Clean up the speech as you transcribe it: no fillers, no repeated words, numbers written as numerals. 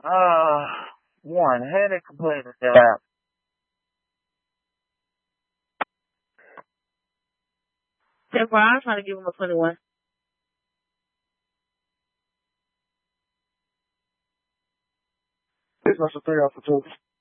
Uh, one, had it completely still out. Therefore, I'm trying to give him a 21. It's not a 3 off the 2.